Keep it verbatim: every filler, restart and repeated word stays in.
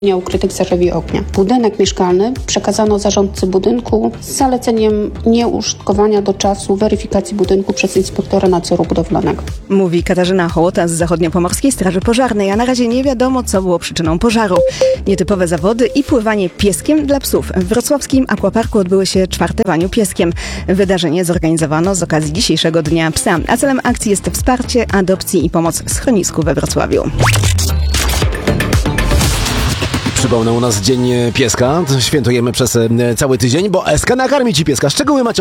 ukrytych zarzewii ognia. Budynek mieszkalny przekazano zarządcy budynku z zaleceniem nieużytkowania do czasu weryfikacji budynku przez inspektora nadzoru budowlanego. Mówi Katarzyna Hołota z Zachodniopomorskiej Straży Pożarnej, a na razie nie wiadomo, co było przyczyną pożaru. Nietypowe zawody i pływanie pieskiem dla psów. W wrocławskim aquaparku odbyły się czwarte pływanie pieskiem. Wydarzenie zorganizowano z okazji dzisiejszego Dnia Psa, a celem akcji jest wsparcie adopcji i pomoc w schronisku we Wrocławiu. Przypomnę, u nas Dzień Pieska. Świętujemy przez cały tydzień, bo Eska nakarmi ci pieska. Szczegóły macie